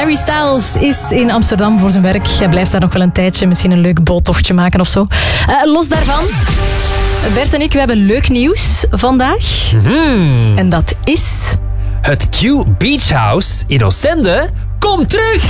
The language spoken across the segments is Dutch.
Harry Styles is in Amsterdam voor zijn werk. Hij blijft daar nog wel een tijdje. Misschien een leuk boottochtje maken of zo. Los daarvan... Bert en ik, we hebben leuk nieuws vandaag. En dat is... Het Q Beach House in Oostende komt terug!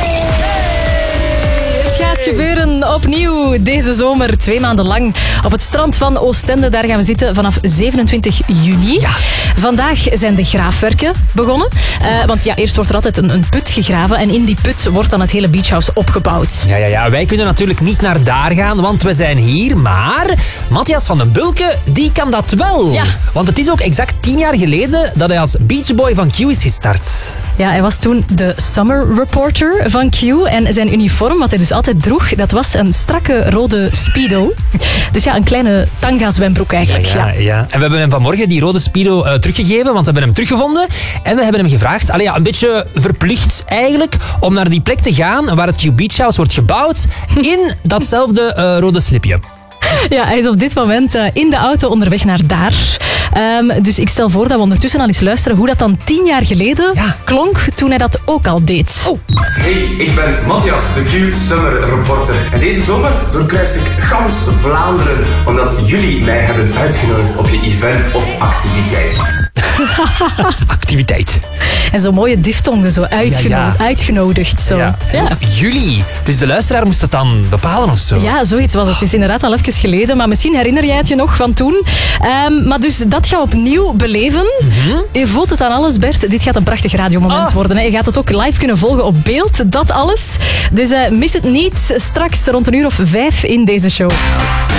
Het gaat gebeuren opnieuw deze zomer, 2 maanden lang. Op het strand van Oostende, daar gaan we zitten vanaf 27 juni. Ja. Vandaag zijn de graafwerken begonnen. Want ja, eerst wordt er altijd een put gegraven. En in die put wordt dan het hele beachhouse opgebouwd. Ja, wij kunnen natuurlijk niet naar daar gaan, want we zijn hier. Maar Matthias van den Bulke, die kan dat wel. Ja. Want het is ook exact 10 jaar geleden dat hij als beachboy van Q is gestart. Ja, hij was toen de summer reporter van Q. En zijn uniform, wat hij dus altijd droeg, dat was een strakke rode speedo. Dus ja, een kleine tanga-zwembroek eigenlijk. Ja. En we hebben hem vanmorgen die rode speedo teruggegeven, want we hebben hem teruggevonden. En we hebben hem gevraagd, een beetje verplicht eigenlijk, om naar die plek te gaan waar het Q Beach House wordt gebouwd, in datzelfde rode slipje. Ja, hij is op dit moment in de auto onderweg naar daar. Dus ik stel voor dat we ondertussen al eens luisteren hoe dat dan 10 jaar geleden klonk toen hij dat ook al deed. Oh. Hey, ik ben Matthias, de Q Summer Reporter. En deze zomer doorkruis ik gans Vlaanderen, omdat jullie mij hebben uitgenodigd op je event of activiteit. Activiteit. En zo'n mooie diftongen, zo uitgenodigd. Zo. Ja. Jullie. Dus de luisteraar moest het dan bepalen of zo? Ja, zoiets was het. Het is inderdaad al even geleden, maar misschien herinner jij het je nog van toen. Maar dus dat gaan we opnieuw beleven. Je voelt het aan alles, Bert. Dit gaat een prachtig radiomoment worden. Hè. Je gaat het ook live kunnen volgen op beeld, dat alles. Dus mis het niet straks rond 5:00 in deze show.